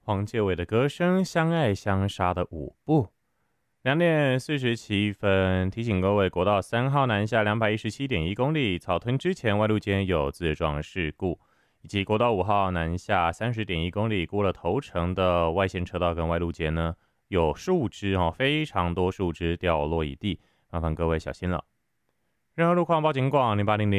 黄介伟的歌声，相爱相杀的舞步。2:47，提醒各位，国道3号南下217.1公里，草屯之前外路间有自撞事故，以及国道5号南下30.1公里，过了头城的外线车道跟外路间呢，有树枝非常多树枝掉落一地，麻烦各位小心了。任何路况报警广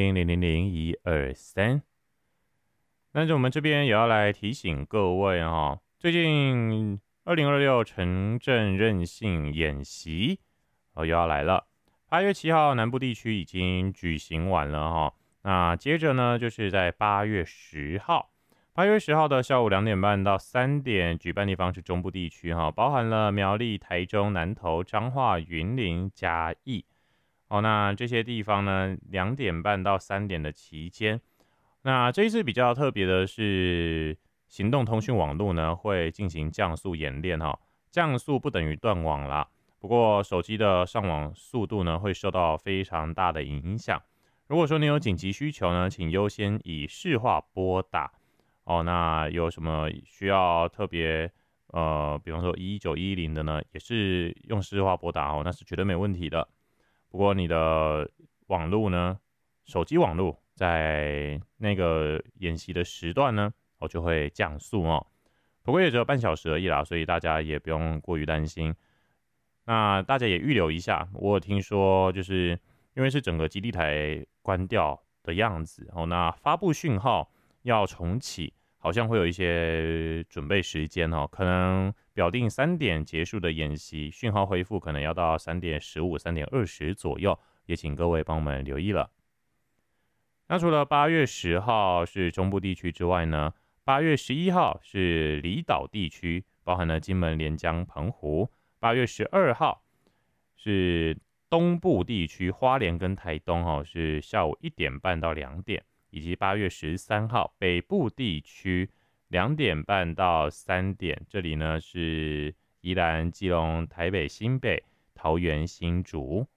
0800000123。但是我们这边也要来提醒各位最近2026城镇韧性演习又要来了。8月7号南部地区已经举行完了那接着呢就是在8月10号，8月10号的下午2点半到3点，举办地方是中部地区包含了苗栗、台中、南投、彰化、云林、嘉义。那这些地方呢2点半到3点的期间。那这一次比较特别的是，行动通讯网络呢会进行降速演练降速不等于断网啦，不过手机的上网速度呢会受到非常大的影响。如果说你有紧急需求呢，请优先以市话拨打那有什么需要特别比方说11910的呢，也是用市话拨打那是绝对没问题的。不过你的网络呢，手机网络在那个演习的时段呢就会降速不过也只有半小时而已啦，所以大家也不用过于担心。那大家也预留一下，我有听说就是因为是整个基地台关掉的样子那发布讯号要重启，好像会有一些准备时间可能表定3点结束的演习，讯号恢复可能要到3点15、3点20左右，也请各位帮我们留意了。那除了8月10号是中部地区之外呢，8月11号是离岛地区，包含了金门、连江、澎湖。8月12号是东部地区，花莲跟台东是下午1点半到2点，以及8月13号北部地区2点半到3点，这里呢是宜兰、基隆、台北、新北、桃园、新竹。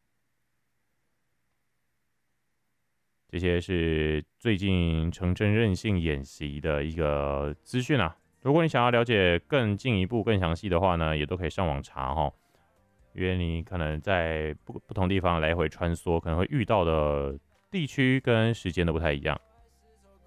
这些是最近城镇韧性演习的一个资讯如果你想要了解更进一步、更详细的话呢，也都可以上网查因为你可能在不同地方来回穿梭，可能会遇到的地区跟时间都不太一样。